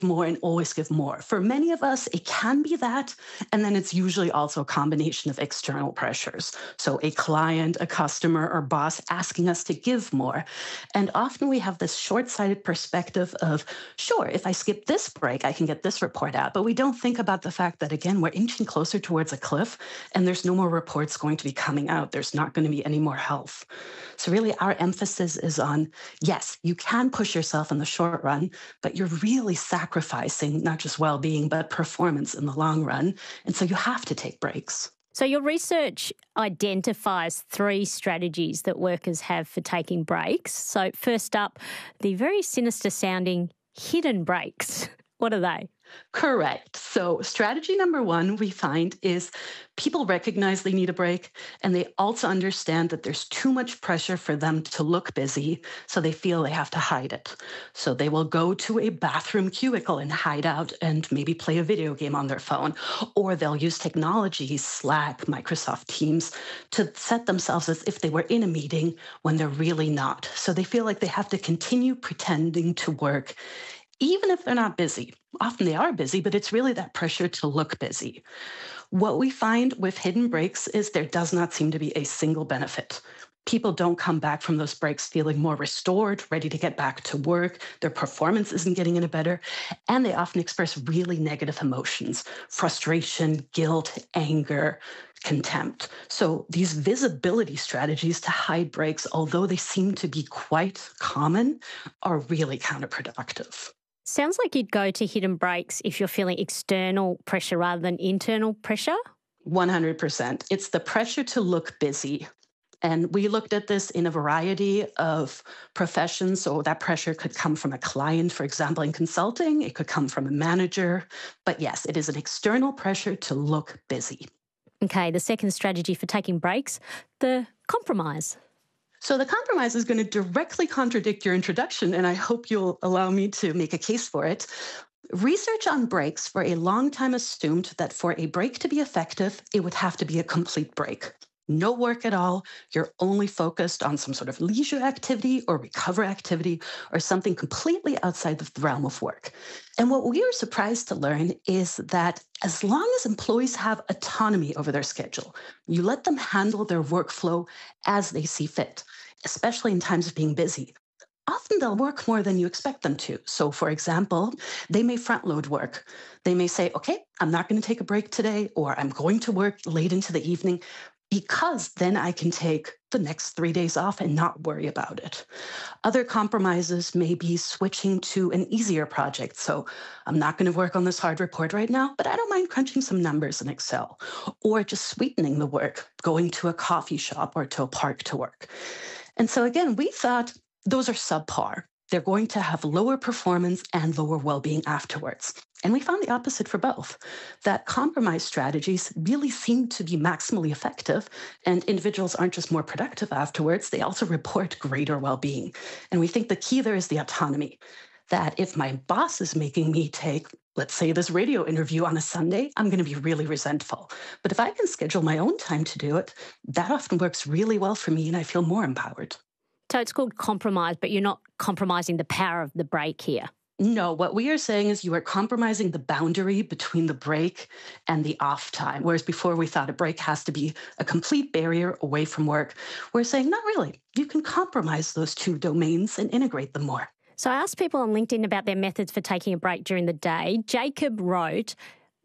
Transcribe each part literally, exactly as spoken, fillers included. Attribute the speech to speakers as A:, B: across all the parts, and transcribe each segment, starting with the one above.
A: more and always give more. For many of us, it can be that. And then it's usually also a combination of external pressures. So a client, a customer, or boss asking us to give more. And often we have this short-sighted perspective of, sure, if I skip this break, I can get this report out. But we don't think about the fact that, again, we're inching closer towards a cliff and there's no more reports going to be coming out. There's not going to be any more health. So really our emphasis is on, yes, you can push yourself in the short run, but you're really sacrificing not just well-being, but performance in the long run. And so you have to take breaks.
B: So your research identifies three strategies that workers have for taking breaks. So first up, the very sinister sounding hidden breaks. What are they?
A: Correct. So strategy number one we find is people recognize they need a break, and they also understand that there's too much pressure for them to look busy, so they feel they have to hide it. So they will go to a bathroom cubicle and hide out and maybe play a video game on their phone, or they'll use technology, Slack, Microsoft Teams, to set themselves as if they were in a meeting when they're really not. So they feel like they have to continue pretending to work even if they're not busy. Often they are busy, but it's really that pressure to look busy. What we find with hidden breaks is there does not seem to be a single benefit. People don't come back from those breaks feeling more restored, ready to get back to work. Their performance isn't getting any better. And they often express really negative emotions, frustration, guilt, anger, contempt. So these visibility strategies to hide breaks, although they seem to be quite common, are really counterproductive.
B: Sounds like you'd go to hidden breaks if you're feeling external pressure rather than internal pressure.
A: one hundred percent. It's the pressure to look busy. And we looked at this in a variety of professions. So that pressure could come from a client, for example, in consulting. It could come from a manager. But yes, it is an external pressure to look busy.
B: Okay, the second strategy for taking breaks, the compromise.
A: So the compromise is going to directly contradict your introduction, and I hope you'll allow me to make a case for it. Research on breaks for a long time assumed that for a break to be effective, it would have to be a complete break. No work at all. You're only focused on some sort of leisure activity or recover activity or something completely outside the realm of work. And what we were surprised to learn is that as long as employees have autonomy over their schedule, you let them handle their workflow as they see fit, especially in times of being busy. Often they'll work more than you expect them to. So for example, they may front load work. They may say, okay, I'm not going to take a break today, or I'm going to work late into the evening, because then I can take the next three days off and not worry about it. Other compromises may be switching to an easier project. So I'm not going to work on this hard report right now, but I don't mind crunching some numbers in Excel, or just sweetening the work, going to a coffee shop or to a park to work. And so again, we thought those are subpar. They're going to have lower performance and lower well-being afterwards. And we found the opposite for both, that compromise strategies really seem to be maximally effective, and individuals aren't just more productive afterwards, they also report greater well-being. And we think the key there is the autonomy, that if my boss is making me take, let's say, this radio interview on a Sunday, I'm going to be really resentful. But if I can schedule my own time to do it, that often works really well for me and I feel more empowered.
B: So it's called compromise, but you're not compromising the power of the break here.
A: No, what we are saying is you are compromising the boundary between the break and the off time. Whereas before we thought a break has to be a complete barrier away from work. We're saying not really. You can compromise those two domains and integrate them more.
B: So I asked people on LinkedIn about their methods for taking a break during the day. Jacob wrote,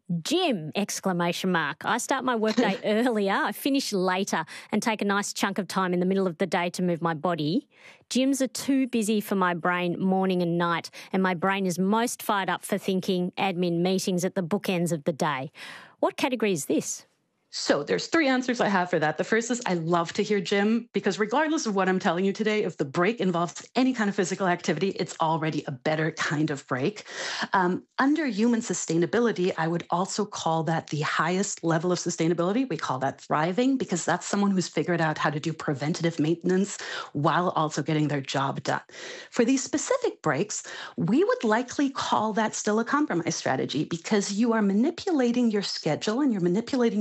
B: Gym, exclamation mark. I start my workday earlier, I finish later and take a nice chunk of time in the middle of the day to move my body. Gyms are too busy for my brain morning and night, and my brain is most fired up for thinking admin meetings at the bookends of the day. What category is this?
A: So there's three answers I have for that. The first is I love to hear gym, because regardless of what I'm telling you today, if the break involves any kind of physical activity, it's already a better kind of break. Um, under human sustainability, I would also call that the highest level of sustainability. We call that thriving, because that's someone who's figured out how to do preventative maintenance while also getting their job done. For these specific breaks, we would likely call that still a compromise strategy, because you are manipulating your schedule and you're manipulating your time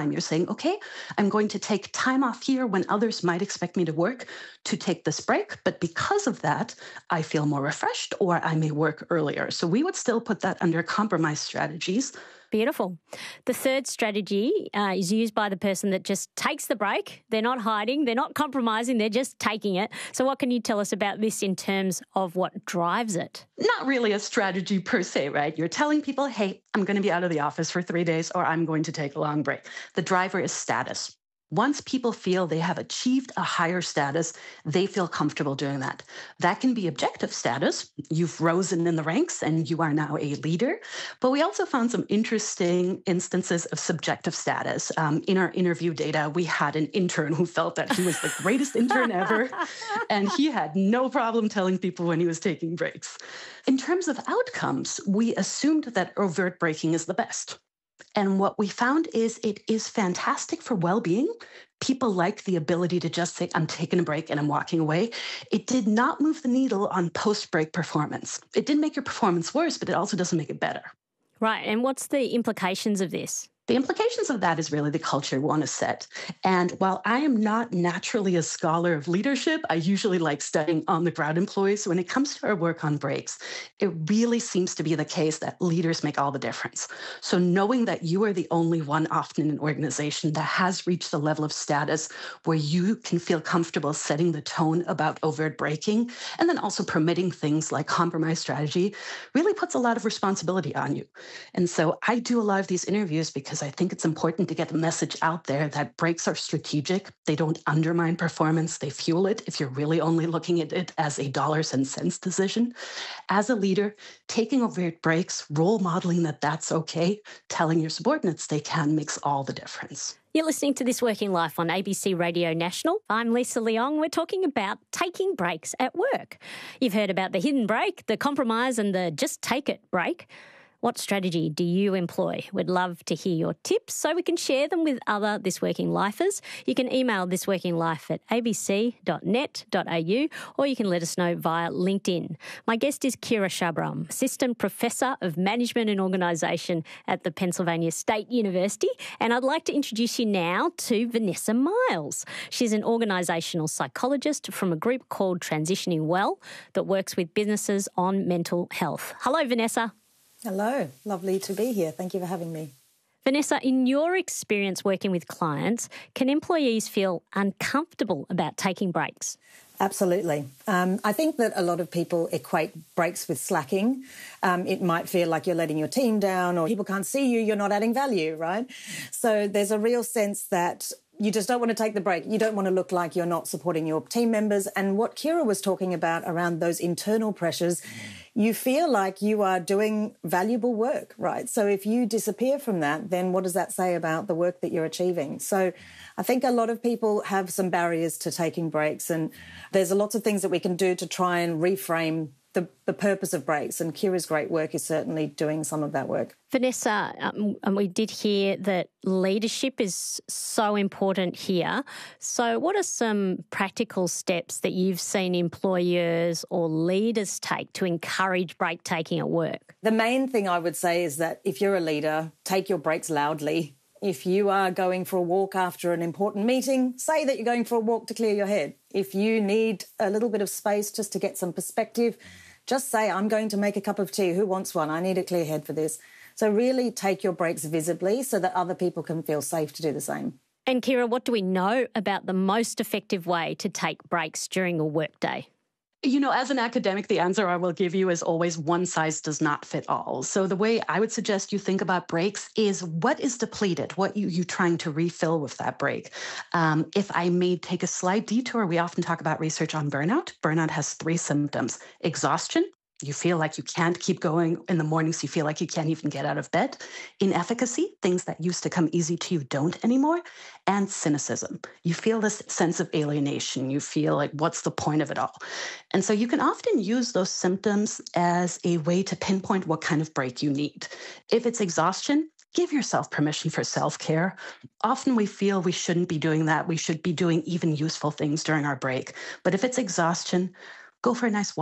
A: time. You're saying, okay, I'm going to take time off here when others might expect me to work to take this break. But because of that, I feel more refreshed or I may work earlier. So we would still put that under compromise strategies.
B: Beautiful. The third strategy uh, is used by the person that just takes the break. They're not hiding, they're not compromising, they're just taking it. So what can you tell us about this in terms of what drives it?
A: Not really a strategy per se, right? You're telling people, hey, I'm going to be out of the office for three days or I'm going to take a long break. The driver is status. Once people feel they have achieved a higher status, they feel comfortable doing that. That can be objective status. You've risen in the ranks and you are now a leader. But we also found some interesting instances of subjective status. Um, in our interview data, we had an intern who felt that he was the greatest intern ever, and he had no problem telling people when he was taking breaks. In terms of outcomes, we assumed that overt breaking is the best. And what we found is it is fantastic for well-being. People like the ability to just say, I'm taking a break and I'm walking away. It did not move the needle on post-break performance. It didn't make your performance worse, but it also doesn't make it better.
B: Right. And what's the implications of this?
A: The implications of that is really the culture we want to set. And while I am not naturally a scholar of leadership, I usually like studying on-the-ground employees. When it comes to our work on breaks, it really seems to be the case that leaders make all the difference. So knowing that you are the only one often in an organization that has reached the level of status where you can feel comfortable setting the tone about overt breaking, and then also permitting things like compromise strategy, really puts a lot of responsibility on you. And so I do a lot of these interviews because I think it's important to get the message out there that breaks are strategic. They don't undermine performance. They fuel it if you're really only looking at it as a dollars and cents decision. As a leader, taking overt breaks, role modeling that that's okay, telling your subordinates they can makes all the difference.
B: You're listening to This Working Life on A B C Radio National. I'm Lisa Leong. We're talking about taking breaks at work. You've heard about the hidden break, the compromise and the just take it break. What strategy do you employ? We'd love to hear your tips so we can share them with other This Working Lifers. You can email thisworkinglife at a b c dot net dot a u or you can let us know via LinkedIn. My guest is Kira Shabram, Assistant Professor of Management and Organisation at the Pennsylvania State University. And I'd like to introduce you now to Vanessa Miles. She's an organisational psychologist from a group called Transitioning Well that works with businesses on mental health. Hello, Vanessa.
C: Hello, lovely to be here. Thank you for having me.
B: Vanessa, in your experience working with clients, can employees feel uncomfortable about taking breaks?
C: Absolutely. Um, I think that a lot of people equate breaks with slacking. Um, it might feel like you're letting your team down or people can't see you, you're not adding value, right? So there's a real sense that you just don't want to take the break. You don't want to look like you're not supporting your team members. And what Kira was talking about around those internal pressures, you feel like you are doing valuable work, right? So if you disappear from that, then what does that say about the work that you're achieving? So I think a lot of people have some barriers to taking breaks, and there's lots of things that we can do to try and reframe the, the purpose of breaks. And Kira's great work is certainly doing some of that work.
B: Vanessa, um, and we did hear that leadership is so important here. So what are some practical steps that you've seen employers or leaders take to encourage break taking at work?
C: The main thing I would say is that if you're a leader, take your breaks loudly. If you are going for a walk after an important meeting, say that you're going for a walk to clear your head. If you need a little bit of space just to get some perspective, just say, I'm going to make a cup of tea. Who wants one? I need a clear head for this. So really take your breaks visibly so that other people can feel safe to do the same.
B: And Kira, what do we know about the most effective way to take breaks during a workday?
A: You know, as an academic, the answer I will give you is always one size does not fit all. So the way I would suggest you think about breaks is what is depleted, what you, you trying to refill with that break. Um, if I may take a slight detour, we often talk about research on burnout. Burnout has three symptoms: exhaustion. You feel like you can't keep going in the mornings. You feel like you can't even get out of bed. Inefficacy, things that used to come easy to you don't anymore. And cynicism. You feel this sense of alienation. You feel like, what's the point of it all? And so you can often use those symptoms as a way to pinpoint what kind of break you need. If it's exhaustion, give yourself permission for self-care. Often we feel we shouldn't be doing that. We should be doing even useful things during our break. But if it's exhaustion, go for a nice walk,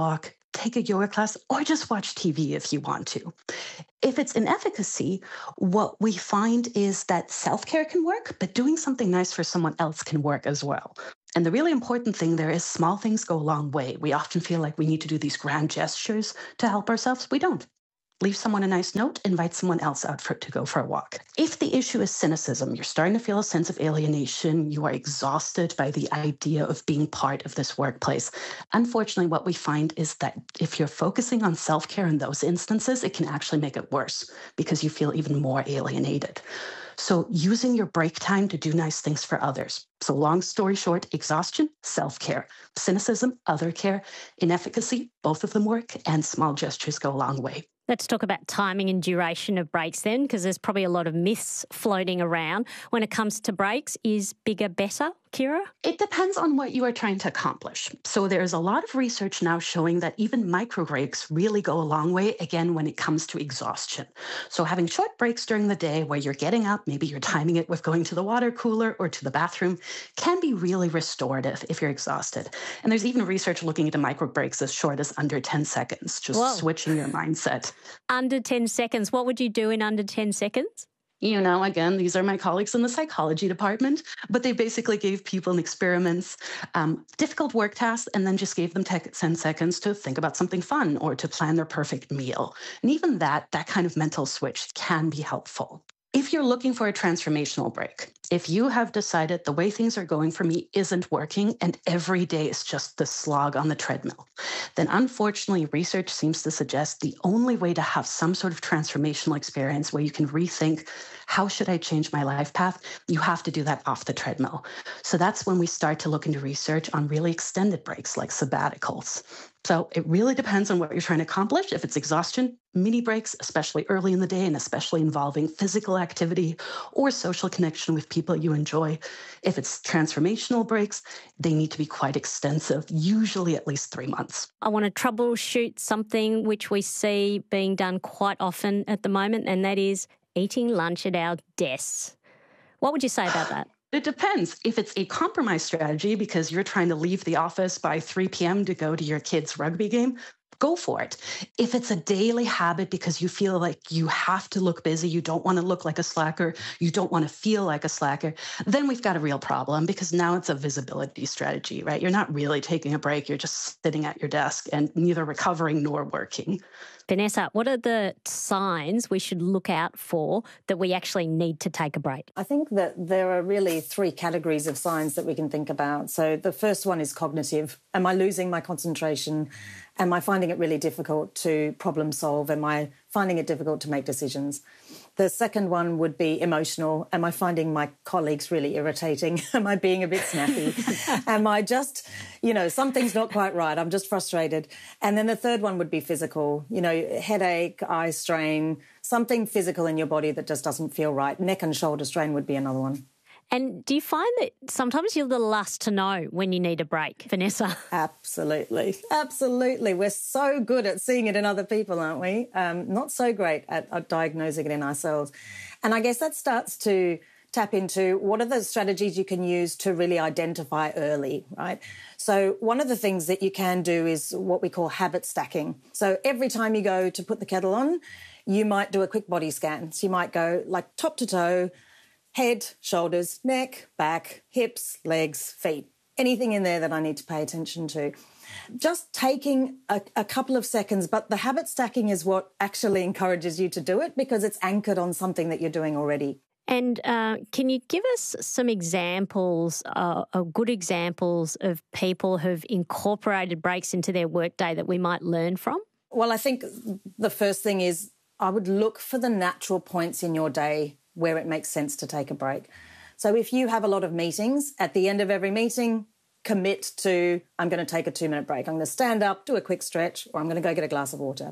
A: take a yoga class, or just watch T V if you want to. If it's inefficacy, what we find is that self-care can work, but doing something nice for someone else can work as well. And the really important thing there is small things go a long way. We often feel like we need to do these grand gestures to help ourselves. We don't. Leave someone a nice note, invite someone else out for, to go for a walk. If the issue is cynicism, you're starting to feel a sense of alienation, you are exhausted by the idea of being part of this workplace. Unfortunately, what we find is that if you're focusing on self-care in those instances, it can actually make it worse because you feel even more alienated. So using your break time to do nice things for others. So long story short, exhaustion, self-care. Cynicism, other care. Inefficacy, both of them work, and small gestures go a long way.
B: Let's talk about timing and duration of breaks then, because there's probably a lot of myths floating around. When it comes to breaks, is bigger better, Kira?
A: It depends on what you are trying to accomplish. So there's a lot of research now showing that even micro breaks really go a long way, again, when it comes to exhaustion. So having short breaks during the day where you're getting up, maybe you're timing it with going to the water cooler or to the bathroom, can be really restorative if you're exhausted. And there's even research looking into micro breaks as short as under ten seconds, just Whoa. switching your mindset.
B: Under ten seconds. What would you do in under ten seconds?
A: You know, again, these are my colleagues in the psychology department, but they basically gave people in experiments um, difficult work tasks and then just gave them ten seconds to think about something fun or to plan their perfect meal. And even that, that kind of mental switch can be helpful. If you're looking for a transformational break, if you have decided the way things are going for me isn't working and every day is just the slog on the treadmill, then unfortunately, research seems to suggest the only way to have some sort of transformational experience where you can rethink, how should I change my life path? You have to do that off the treadmill. So that's when we start to look into research on really extended breaks like sabbaticals. So it really depends on what you're trying to accomplish. If it's exhaustion, mini breaks, especially early in the day and especially involving physical activity or social connection with people you enjoy. If it's transformational breaks, they need to be quite extensive, usually at least three months.
B: I want to troubleshoot something which we see being done quite often at the moment, and that is eating lunch at our desks. What would you say about that?
A: It depends. If it's a compromise strategy because you're trying to leave the office by three p.m. to go to your kid's rugby game, go for it. If it's a daily habit because you feel like you have to look busy, you don't want to look like a slacker, you don't want to feel like a slacker, then we've got a real problem because now it's a visibility strategy, right? You're not really taking a break. You're just sitting at your desk and neither recovering nor working.
B: Vanessa, what are the signs we should look out for that we actually need to take a break?
C: I think that there are really three categories of signs that we can think about. So the first one is cognitive. Am I losing my concentration? Am I finding it really difficult to problem solve? Am I finding it difficult to make decisions? The second one would be emotional. Am I finding my colleagues really irritating? Am I being a bit snappy? Am I just, you know, something's not quite right. I'm just frustrated. And then the third one would be physical, you know, headache, eye strain, something physical in your body that just doesn't feel right. Neck and shoulder strain would be another one.
B: And do you find that sometimes you're the last to know when you need a break, Vanessa?
C: Absolutely. Absolutely. We're so good at seeing it in other people, aren't we? Um, not so great at, at diagnosing it in ourselves. And I guess that starts to tap into what are the strategies you can use to really identify early, right? So one of the things that you can do is what we call habit stacking. So every time you go to put the kettle on, you might do a quick body scan. So you might go like top to toe, head, shoulders, neck, back, hips, legs, feet, anything in there that I need to pay attention to. Just taking a, a couple of seconds, but the habit stacking is what actually encourages you to do it because it's anchored on something that you're doing already.
B: And uh, can you give us some examples, uh, uh, good examples of people who've incorporated breaks into their workday that we might learn from?
C: Well, I think the first thing is I would look for the natural points in your day where it makes sense to take a break. So if you have a lot of meetings, at the end of every meeting, commit to, I'm going to take a two-minute break. I'm going to stand up, do a quick stretch, or I'm going to go get a glass of water.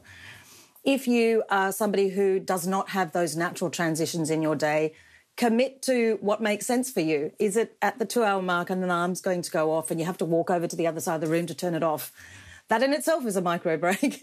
C: If you are somebody who does not have those natural transitions in your day, commit to what makes sense for you. Is it at the two-hour mark and an alarm's going to go off and you have to walk over to the other side of the room to turn it off? That in itself is a micro break.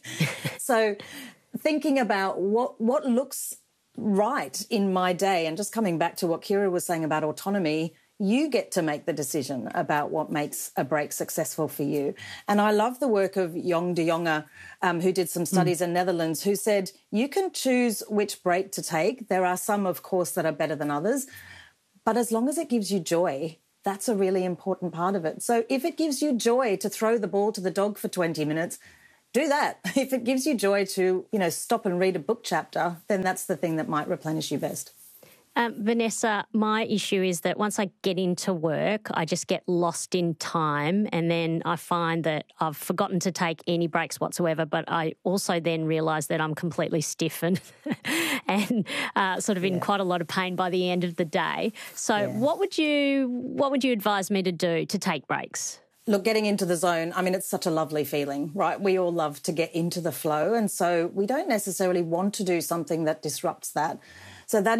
C: So thinking about what what looks right in my day, and just coming back to what Kira was saying about autonomy, You get to make the decision about what makes a break successful for you. And I love the work of Jong de Jonge, um, who did some studies mm. in Netherlands, who said you can choose which break to take. There are some, of course, that are better than others. But as long as it gives you joy, that's a really important part of it. So if it gives you joy to throw the ball to the dog for twenty minutes, do that. If it gives you joy to, you know, stop and read a book chapter, then that's the thing that might replenish you best.
B: Um, Vanessa, my issue is that once I get into work, I just get lost in time, and then I find that I've forgotten to take any breaks whatsoever, but I also then realise that I'm completely stiff and, and uh, sort of in yeah. quite a lot of pain by the end of the day. So yeah. what would you what would you advise me to do to take breaks?
C: Look, getting into the zone, I mean, it's such a lovely feeling, right? We all love to get into the flow, and so we don't necessarily want to do something that disrupts that. So that